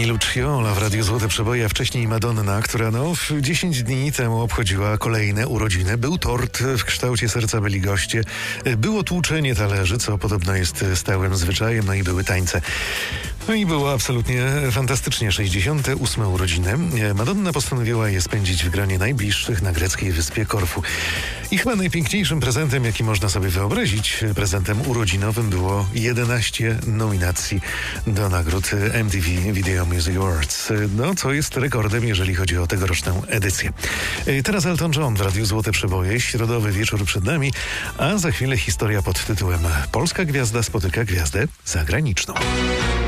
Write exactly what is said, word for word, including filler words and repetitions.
Gianni Lucciola w Radiu Złote Przeboje, a wcześniej Madonna, która no w dziesięć dni temu obchodziła kolejne urodziny. Był tort w kształcie serca byli goście, było tłuczenie talerzy, co podobno jest stałym zwyczajem, no i były tańce. No i było absolutnie fantastycznie. sześćdziesiąte ósme urodziny. Madonna postanowiła je spędzić w gronie najbliższych na greckiej wyspie Korfu. I chyba najpiękniejszym prezentem, jaki można sobie wyobrazić, prezentem urodzinowym było jedenaście nominacji do nagród M T V Video Music Awards. No, co jest rekordem, jeżeli chodzi o tegoroczną edycję. Teraz Elton John w Radiu Złote Przeboje. Środowy wieczór przed nami, a za chwilę historia pod tytułem Polska gwiazda spotyka gwiazdę zagraniczną.